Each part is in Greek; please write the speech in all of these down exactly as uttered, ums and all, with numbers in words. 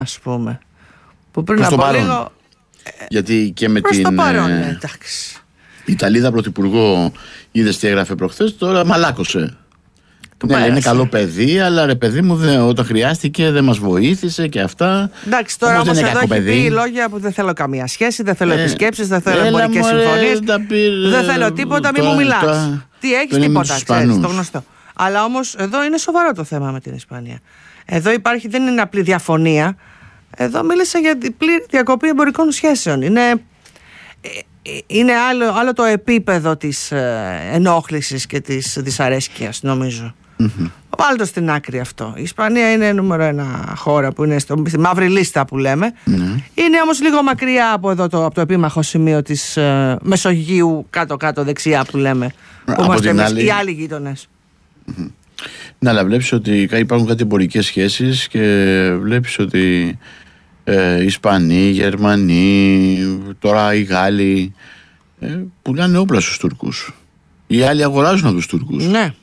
ας πούμε. Που πριν από λίγο. Γιατί και με προς την. Το παρόν, ε, εντάξει. Η Ιταλίδα πρωθυπουργό, είδες τι έγραφε προχθές, τώρα μαλάκωσε. Ναι, λέει, είναι καλό παιδί, αλλά ρε παιδί μου, δε, όταν χρειάστηκε δεν μας βοήθησε και αυτά. Εντάξει, τώρα όμως, όμως εδώ έχει παιδί. Πει λόγια που δεν θέλω καμία σχέση, δεν θέλω ε, επισκέψεις, δεν θέλω εμπορικές συμφωνίες. Δεν θέλω τίποτα, μη μου μιλάς. Τι έχεις, τίποτα, ξέρεις, το γνωστό. Αλλά όμως εδώ είναι σοβαρό το θέμα με την Ισπανία. Εδώ υπάρχει, δεν είναι απλή διαφωνία. Εδώ μίλησα για πλήρη διακοπή εμπορικών σχέσεων. Είναι, είναι άλλο, άλλο το επίπεδο της ενόχλησης και της δυσαρέσκειας, νομίζω. Mm-hmm. Βάλτε το στην άκρη αυτό. Η Ισπανία είναι νούμερο ένα χώρα που είναι στο, στη μαύρη λίστα που λέμε. Mm-hmm. Είναι όμως λίγο μακριά από εδώ το, από το επίμαχο σημείο της ε, Μεσογείου, κάτω-κάτω δεξιά που λέμε. Που από είμαστε εμείς, άλλη... οι άλλοι γείτονες. Mm-hmm. Ναι, αλλά βλέπεις ότι υπάρχουν κάτι εμπορικές σχέσεις και βλέπεις ότι ε, Ισπανοί, Γερμανοί, τώρα οι Γάλλοι ε, πουλάνε όπλα στους Τούρκους. Οι άλλοι αγοράζουν από τους Τούρκους. Ναι.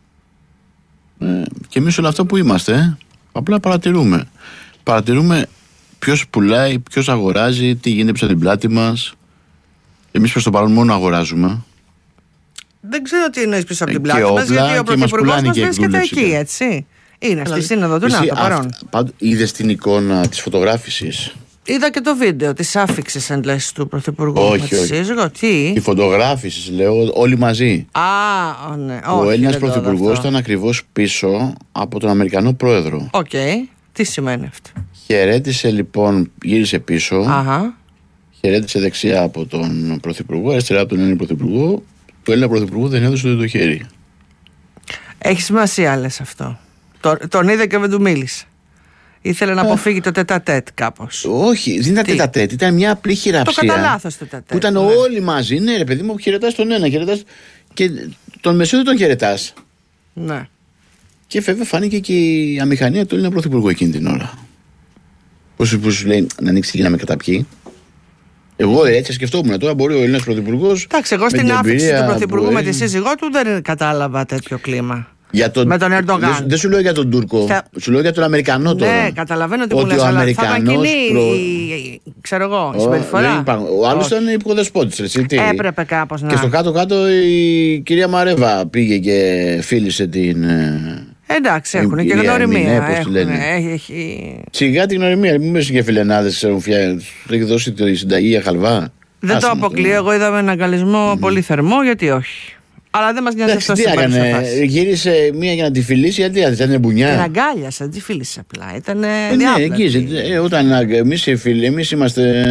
Ε, και εμείς όλα αυτά που είμαστε, ε, απλά παρατηρούμε. Παρατηρούμε ποιος πουλάει, ποιος αγοράζει, τι γίνεται πίσω από την πλάτη μας. Εμείς προς το παρόν μόνο αγοράζουμε. Δεν ξέρω τι είναι πίσω από την πλάτη μας, γιατί ο πρωθυπουργός μας βρίσκεται εκεί, έτσι. Είναι στη σύνοδο του ΝΑΤΟ παρόν. Είδες την εικόνα της φωτογράφησης? Είδα και το βίντεο της άφηξης εν λες του πρωθυπουργού. Όχι, όχι. Σύζυγο, τι? Τη φωτογράφηση, λέω, όλοι μαζί. Α, ναι. Ο όχι, Έλληνας πρωθυπουργός ήταν ακριβώς πίσω από τον Αμερικανό πρόεδρο. Οκ. Okay. Τι σημαίνει αυτό? Χαιρέτησε λοιπόν, γύρισε πίσω. Αχα. Χαιρέτησε δεξιά από τον πρωθυπουργό, αριστερά από τον Έλληνα πρωθυπουργό. Το Έλληνα πρωθυπουργό δεν έδωσε το χέρι. Έχει σημασία, λες αυτό. Τον, τον είδε και δεν του μίλησε. Ήθελε να αποφύγει το τετατέτ κάπως. Όχι, δεν ήταν τετατέτ, ήταν μια απλή χειραψία. Το κατά λάθος τετατέτ. Που ήταν ναι. όλοι μαζί, ναι, ρε παιδί μου, χαιρετάς τον ένα, χαιρετάς. Και τον μεσαίο δεν τον χαιρετάς. Ναι. Και βέβαια φάνηκε και η αμηχανία του Έλληνα πρωθυπουργού εκείνη την ώρα. Πώς σου λέει να ανοίξει και να με καταπιεί. Εγώ έτσι σκεφτόμουν. Τώρα μπορεί ο Έλληνας πρωθυπουργός. Εντάξει, εγώ στην άφηξη του πρωθυπουργού με τη σύζυγό του δεν κατάλαβα τέτοιο κλίμα. Για τον... Με τον Ερντογάν. Δεν, δεν σου λέω για τον Τούρκο, θα... σου λέω για τον Αμερικανό τώρα. Ναι, καταλαβαίνω τι μου λες, αλλά θα ήταν κοινή προ... η, ξέρω εγώ, η συμπεριφορά. Ο άλλος ήταν υποδεσπότης. Έπρεπε κάπως να... Και στο κάτω-κάτω η κυρία Μαρέβα πήγε και φίλησε την... Εντάξει, έχουν και γνωριμία. Έχει... Σιγά την γνωριμία, μην πες και φιλενάδες ξέρουν φτιάξει. Έχει δώσει τη συνταγή για χαλβά. Δεν το αποκλείω, εγώ είδαμε έναν αγκαλισμό πολύ θερμό, γιατί όχι. Αλλά δεν μας νοιάζει αυτό τι έκανε, γύρισε μία για να τη φιλήσει, γιατί ήταν μπουνιά. Την αγκάλιασε, δεν τη φίλησε απλά. Ήταν ε, ναι, εκεί, ε, όταν εμείς οι φίλοι, εμείς είμαστε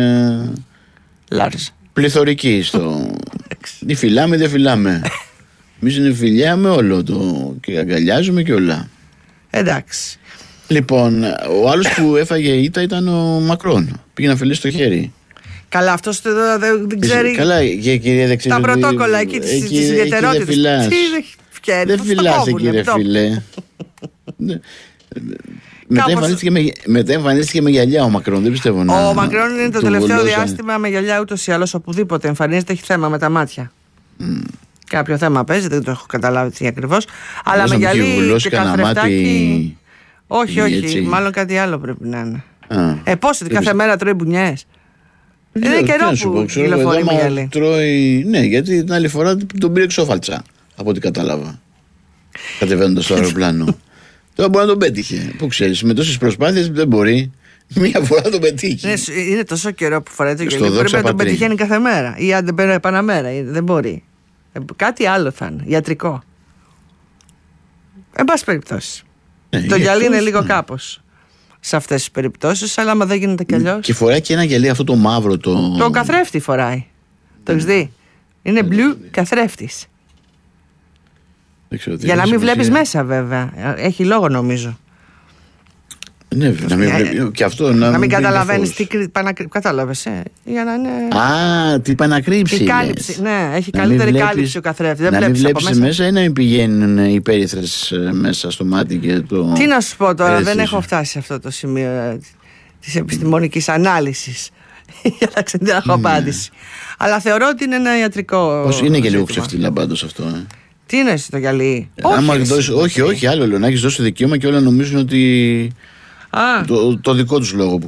Λάρις. πληθωρικοί στο... Τι φιλάμε, δεν φιλάμε. Εμείς είναι φιλιά με όλο το και αγκαλιάζουμε και όλα. Εντάξει. Λοιπόν, ο άλλος που έφαγε ήττα ήταν ο Μακρόν. Πήγε να φιλήσει το χέρι. Καλά, αυτό δεν, δεν ξέρει. Καλά, και κυρία Δεξίδη. Τα πρωτόκολλα εκεί τη ιδιαιτερότητα. Δεν φυλάσαι, κύριε φίλε. Μετά εμφανίστηκε, με, μετά εμφανίστηκε με γυαλιά ο Μακρόν, δεν πιστεύω να. Ο Μακρόν είναι το τελευταίο βολώσα. διάστημα με γυαλιά ούτως ή άλλως οπουδήποτε εμφανίζεται, έχει θέμα με τα μάτια. Mm. Κάποιο θέμα παίζει, δεν το έχω καταλάβει τι ακριβώς. Αλλά με γυαλί και καθρεφτάκι. Όχι, όχι, έτσι. Μάλλον κάτι άλλο πρέπει να είναι. Ε, πώς, κάθε μέρα τρώει μπουνιές. Είναι καιρό που κυκλοφορεί με γυαλί. Τρώει, ναι, γιατί την άλλη φορά τον πήρε εξώφαλτσα, από ό,τι κατάλαβα. Κατεβαίνοντας στο αεροπλάνο. Τώρα μπορεί να τον πέτυχε. Πού ξέρεις, με τόσες προσπάθειες δεν μπορεί. Μία φορά τον πετύχει. Είναι, είναι τόσο καιρό που φοράει το γυαλί. Πρέπει να τον πετυχαίνει κάθε μέρα. Ή αν δεν παίρνει επαναμέρα. Δεν μπορεί. Ε, κάτι άλλο θα είναι. Ιατρικό. Εν πάση περιπτώσει. Ε, το γυαλί είναι λίγο ναι. κάπως σε αυτές τις περιπτώσεις, αλλά άμα δεν γίνεται κι αλλιώς. Και φοράει και ένα γυαλί αυτό το μαύρο. Το, το καθρέφτη φοράει. Το έχεις δει. Είναι μπλου καθρέφτης. Για να μην βλέπεις μέσα, βέβαια. Έχει λόγο, νομίζω. Ναι, να μην βλέπει. Και αυτό να, να μην καταλαβαίνεις τι πανακρύψει. Κατάλαβες, ε, για να είναι. Α, τι πανακρύψει. Κάλυψη. Ναι, έχει να καλύτερη βλέπεις, κάλυψη ο καθρέφτης. Να δεν μην βλέπεις μέσα. μέσα ή να μην πηγαίνουν οι υπέρυθρες μέσα στο μάτι και το. Τι να σου πω τώρα, Πέρασες. δεν έχω φτάσει σε αυτό το σημείο της επιστημονικής ανάλυσης για να ξέρω, δεν έχω απάντηση. Αλλά θεωρώ ότι είναι ένα ιατρικό. Πώς είναι και λίγο ξεφτύλα πάντως αυτό, ε. Τι είναι το γυαλί. Ε, όχι, δώσει, όχι, όχι, άλλο λέω. Να έχεις δώσει δικαίωμα και όλα νομίζουν ότι. Το, το δικό τους λόγο που